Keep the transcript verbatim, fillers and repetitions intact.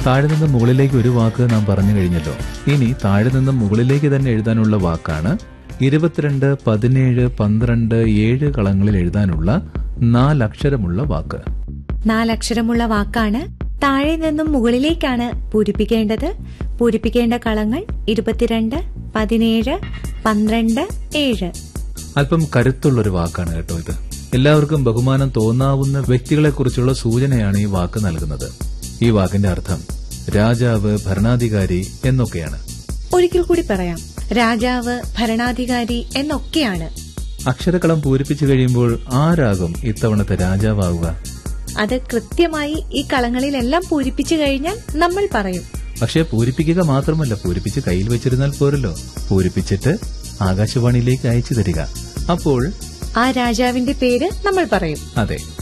താഴെ നിന്ന് മുകളിലേക്ക് ഒരു വാക്ക് നാം പറഞ്ഞു കഴിഞ്ഞല്ലോ. ഇനി താഴെ നിന്ന് മുകളിലേക്ക് തന്നെ എഴുതാനുള്ള വാക്കാണ് ഇരുപത്തിരണ്ട്, പതിനേഴ്, പന്ത്രണ്ട്, ഏഴ് കളങ്ങളിൽ എഴുതാനുള്ള നാലക്ഷരമുള്ള വാക്ക്. നാലക്ഷരമുള്ള വാക്കാണ്. താഴെ നിന്നും മുകളിലേക്കാണ് പൂരിപ്പിക്കേണ്ടത്. പൂരിപ്പിക്കേണ്ട കളങ്ങൾ ഇരുപത്തിരണ്ട്, പതിനേഴ്, പന്ത്രണ്ട്, ഏഴ്. അല്പം കരുത്തുള്ളൊരു വാക്കാണ് കേട്ടോ ഇത്. എല്ലാവർക്കും ബഹുമാനം തോന്നാവുന്ന വ്യക്തികളെക്കുറിച്ചുള്ള സൂചനയാണ് ഈ വാക്ക് നൽകുന്നത്. ഈ വാക്കിന്റെ അർത്ഥം രാജാവ്, ഭരണാധികാരി എന്നൊക്കെയാണ്. ഒരിക്കൽ കൂടി പറയാം. രാജാവ്, ഭരണാധികാരി എന്നൊക്കെയാണ്. അക്ഷരക്കളം പൂരിപ്പിച്ചു കഴിയുമ്പോൾ ആരാകും ഇത്തവണത്തെ രാജാവാവുക? അത് കൃത്യമായി ഈ കളങ്ങളിലെല്ലാം പൂരിപ്പിച്ചു കഴിഞ്ഞാൽ നമ്മൾ പറയും. പക്ഷെ പൂരിപ്പിക്കുക മാത്രമല്ല, പൂരിപ്പിച്ച് കയ്യിൽ വെച്ചിരുന്നാൽ പോരല്ലോ. പൂരിപ്പിച്ചിട്ട് ആകാശവാണിയിലേക്ക് അയച്ചു തരിക. അപ്പോൾ ആ രാജാവിന്റെ പേര് നമ്മൾ പറയും. അതെ.